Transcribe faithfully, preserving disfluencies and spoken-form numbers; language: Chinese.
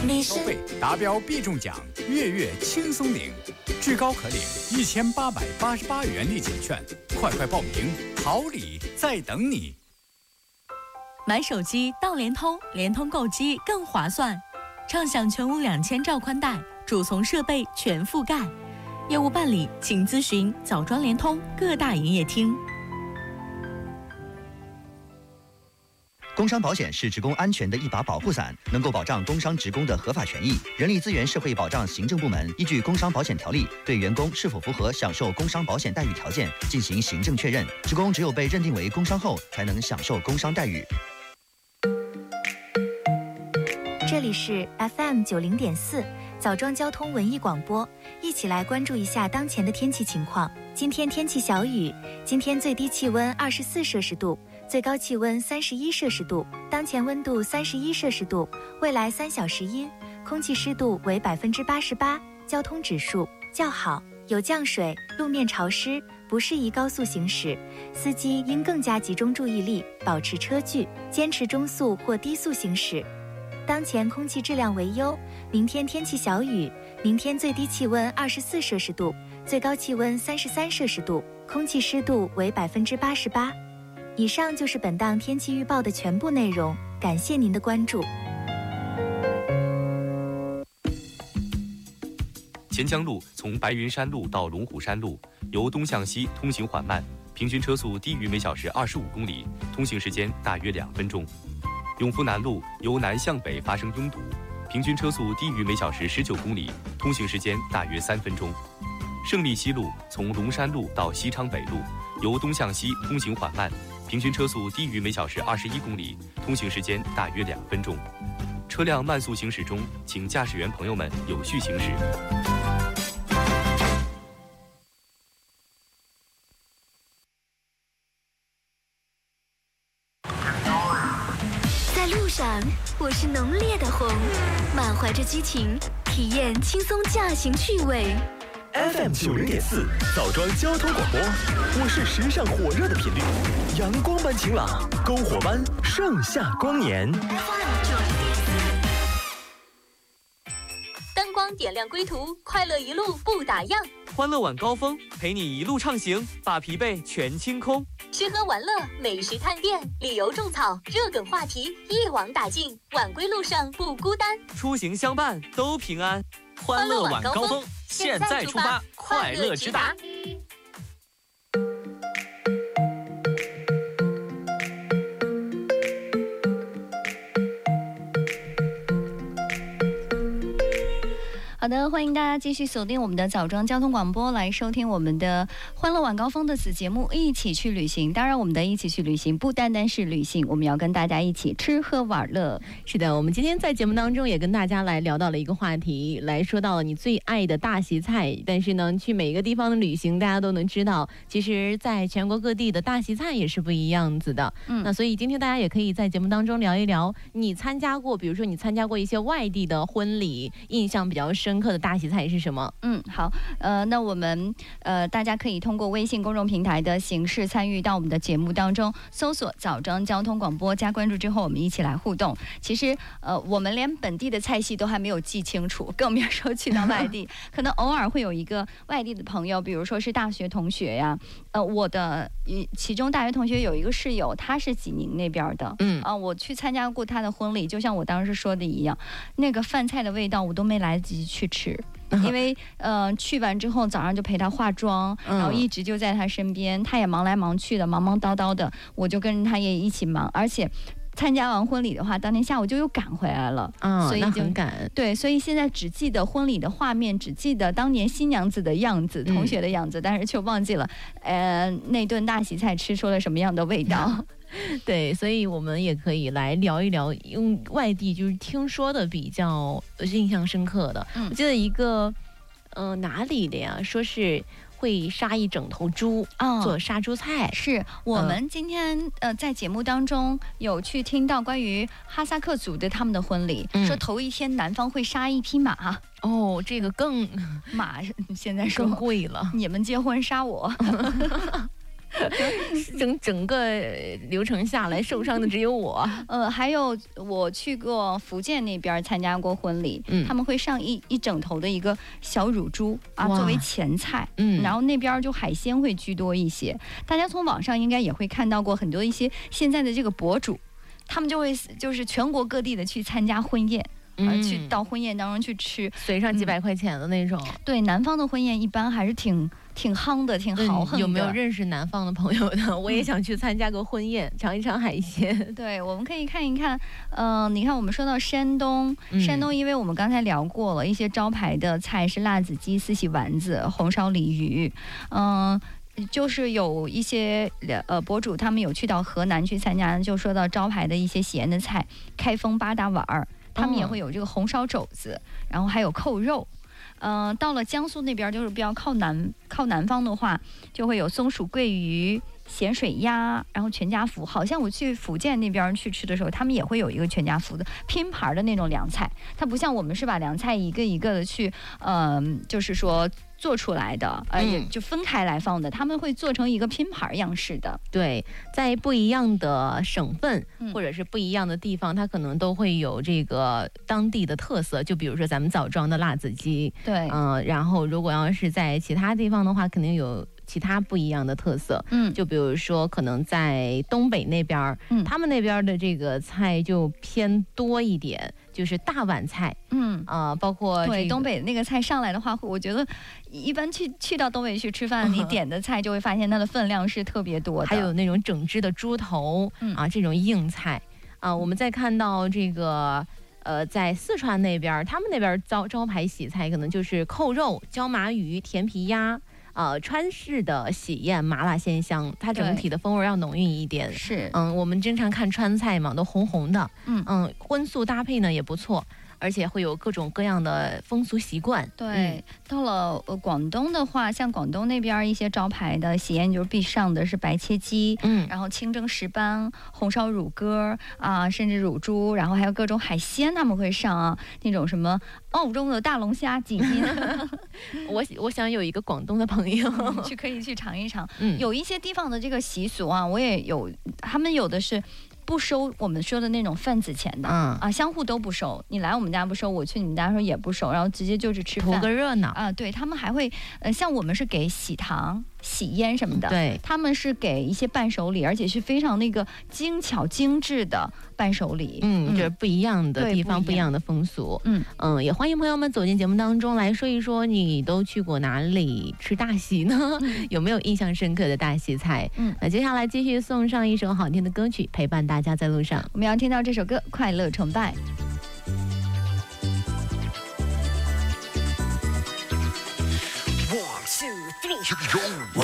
消费达标必中奖，月月轻松领，至高可领一千八百八十八元立减券，快快报名，好礼在等你。 买手机到联通，联通购机更划算，畅享全屋两千兆宽带，主从设备全覆盖。业务办理，请咨询枣庄联通各大营业厅。 工伤保险是职工安全的一把保护伞，能够保障工伤职工的合法权益。人力资源社会保障行政部门依据《工伤保险条例》对员工是否符合享受工伤保险待遇条件进行行政确认。职工只有被认定为工伤后，才能享受工伤待遇。 这里是 F M 九零点四枣庄交通文艺广播，一起来关注一下当前的天气情况。今天天气小雨，今天最低气温二十四摄氏度，最高气温三十一摄氏度，当前温度三十一摄氏度，未来三小时阴，空气湿度为百分之八十八，交通指数较好，有降水，路面潮湿，不适宜高速行驶，司机应更加集中注意力，保持车距，坚持中速或低速行驶。当前空气质量为优，明天天气小雨，明天最低气温二十四摄氏度，最高气温三十三摄氏度，空气湿度为百分之八十八。以上就是本档天气预报的全部内容，感谢您的关注。 钱江路从白云山路到龙虎山路，由东向西通行缓慢，平均车速低于每小时二十五公里，通行时间大约两分钟。永福南路由南向北发生拥堵，平均车速低于每小时十九公里，通行时间大约三分钟。胜利西路从龙山路到西昌北路，由东向西通行缓慢，平均车速低于每小时二十一公里，通行时间大约两分钟。车辆慢速行驶中，请驾驶员朋友们有序行驶。 在路上，我是浓烈的红，满怀着激情，体验轻松驾行趣味。 F M 九零点四枣庄交通广播，我是时尚火热的频率，阳光般晴朗，篝火般盛夏光年。 灯光点亮归途，快乐一路不打烊。 欢乐晚高峰，陪你一路畅行，把疲惫全清空。 吃喝玩乐，美食探店，旅游种草，热梗话题一网打尽，晚归路上不孤单， 出行相伴都平安。 欢乐晚高峰， 现在出发，快乐直达。 好的，欢迎大家继续锁定我们的枣庄交通广播，来收听我们的欢乐晚高峰的子节目，一起去旅行。当然，我们的一起去旅行不单单是旅行，我们要跟大家一起吃喝玩乐。 是的，我们今天在节目当中也跟大家来聊到了一个话题，来说到了你最爱的大席菜。但是呢，去每个地方的旅行，大家都能知道，其实在全国各地的大席菜也是不一样子的。嗯，那所以今天大家也可以在节目当中聊一聊，你参加过，比如说你参加过一些外地的婚礼，印象比较深刻的大席菜是什么？ 嗯，好，呃，那我们呃，大家可以通过微信公众平台的形式参与到我们的节目当中，搜索枣庄交通广播加关注之后，我们一起来互动。其实呃，我们连本地的菜系都还没有记清楚，更别说去到外地。可能偶尔会有一个外地的朋友，比如说是大学同学呀，呃，我的其中大学同学有一个室友，他是济宁那边的，嗯啊、呃，我去参加过他的婚礼，就像我当时说的一样，那个饭菜的味道我都没来得及去吃。因为呃去完之后早上就陪他化妆，然后一直就在他身边，他也忙来忙去的，忙忙叨叨的，我就跟着他也一起忙，而且参加完婚礼的话，当天下午就又赶回来了，嗯，所以就很赶。对，所以现在只记得婚礼的画面，只记得当年新娘子的样子，同学的样子，嗯、但是却忘记了，呃，那顿大席菜吃出了什么样的味道。 对，所以我们也可以来聊一聊，用外地就是听说的比较印象深刻的。嗯、我记得一个，呃，哪里的呀？说是会杀一整头猪，哦、做杀猪菜。 是我们今天、嗯、呃在节目当中有去听到关于哈萨克族的他们的婚礼，嗯、说头一天男方会杀一匹马。 哦，这个更马现在说更贵了。 你们结婚杀我。 整整个流程下来受伤的只有我。 呃，还有我去过福建那边参加过婚礼，嗯、他们会上一一整头的一个小乳猪啊作为前菜，嗯，然后那边就海鲜会居多一些。大家从网上应该也会看到过很多一些现在的这个博主，他们就会就是全国各地的去参加婚宴。啊，去到婚宴当中去吃， 随上几百块钱的那种。嗯、 对，南方的婚宴一般还是挺挺夯的，挺豪横的。 有没有认识南方的朋友呢？我也想去参加个婚宴，嗯、尝一尝海鲜。 对，我们可以看一看。嗯、呃，你看，我们说到山东，山东，因为我们刚才聊过了一些招牌的菜是辣子鸡、四喜丸子、红烧鲤鱼，嗯、呃。就是有一些呃博主，他们有去到河南去参加，就说到招牌的一些喜宴的菜，开封八大碗儿。他们也会有这个红烧肘子，然后还有扣肉。嗯、呃，到了江苏那边，就是比较靠南靠南方的话，就会有松鼠桂鱼、咸水鸭，然后全家福。好像我去福建那边去吃的时候，他们也会有一个全家福的拼盘的那种凉菜。它不像我们是把凉菜一个一个的去，嗯、呃，就是说。做出来的，呃，也就分开来放的，嗯、他们会做成一个拼盘样式的。 对，在不一样的省份、嗯、或者是不一样的地方，它可能都会有这个当地的特色。就比如说咱们枣庄的辣子鸡， 对， 嗯、呃，然后如果要是在其他地方的话，肯定有其他不一样的特色。嗯，就比如说可能在东北那边，嗯，他们那边的这个菜就偏多一点。就是大碗菜，嗯啊、呃，包括、这个、 对东北那个菜上来的话，我觉得一般去去到东北去吃饭，你点的菜就会发现它的分量是特别多的， 还有那种整只的猪头、嗯、啊，这种硬菜啊。我们再看到这个呃，在四川那边，他们那边招招牌喜菜可能就是扣肉、椒麻鱼、甜皮鸭。呃，川式的喜宴麻辣鲜香，它整体的风味要浓郁一点。 是， 嗯，我们经常看川菜嘛，都红红的。嗯嗯，荤素搭配呢也不错。而且会有各种各样的风俗习惯。 对，嗯、到了呃广东的话，像广东那边一些招牌的喜宴，就是必上的是白切鸡，嗯，然后清蒸石斑、红烧乳鸽啊、呃，甚至乳猪，然后还有各种海鲜，他们会上啊，那种什么澳洲的大龙虾几斤。 我我想有一个广东的朋友， 嗯、去可以去尝一尝。嗯，有一些地方的这个习俗啊，我也有，他们有的是。不收我们说的那种份子钱的，嗯啊，相互都不收。你来我们家不收，我去你们家的时候也不收，然后直接就是吃饭， 图个热闹啊。对他们还会，呃，像我们是给喜糖、喜烟什么的， 对， 他们是给一些伴手礼，而且是非常那个精巧精致的伴手礼。 嗯，这不一样的地方，不一样的风俗。嗯嗯，也欢迎朋友们走进节目当中来说一说，你都去过哪里吃大喜呢？嗯、有没有印象深刻的大喜菜？嗯，那接下来继续送上一首好听的歌曲，陪伴大家在路上。 我们要听到这首歌《快乐崇拜》。 One, two, three.